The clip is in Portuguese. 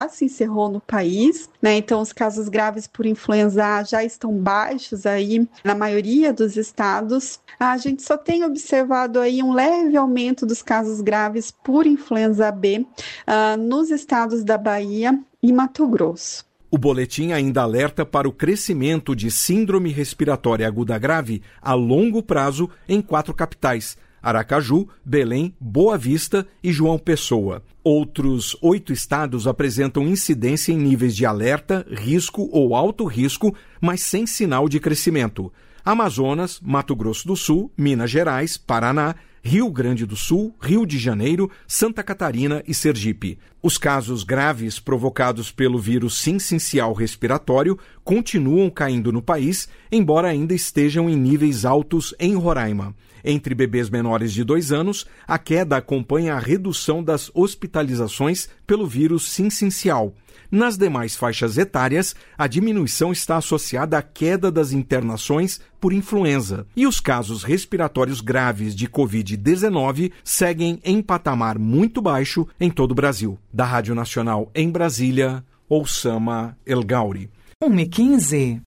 se encerrou no país, né? Então os casos graves por influenza A já estão baixos aí na maioria dos estados. A gente só tem observado aí um leve aumento dos casos graves por influenza B nos estados da Bahia e Mato Grosso. O boletim ainda alerta para o crescimento de síndrome respiratória aguda grave a longo prazo em 4 capitais: Aracaju, Belém, Boa Vista e João Pessoa. Outros 8 estados apresentam incidência em níveis de alerta, risco ou alto risco, mas sem sinal de crescimento: Amazonas, Mato Grosso do Sul, Minas Gerais, Paraná, Rio Grande do Sul, Rio de Janeiro, Santa Catarina e Sergipe. Os casos graves provocados pelo vírus sincicial respiratório continuam caindo no país, embora ainda estejam em níveis altos em Roraima. Entre bebês menores de 2 anos, a queda acompanha a redução das hospitalizações pelo vírus sincicial. Nas demais faixas etárias, a diminuição está associada à queda das internações por influenza. E os casos respiratórios graves de Covid-19 seguem em patamar muito baixo em todo o Brasil. Da Rádio Nacional em Brasília, Oussama El Gauri. 1h15.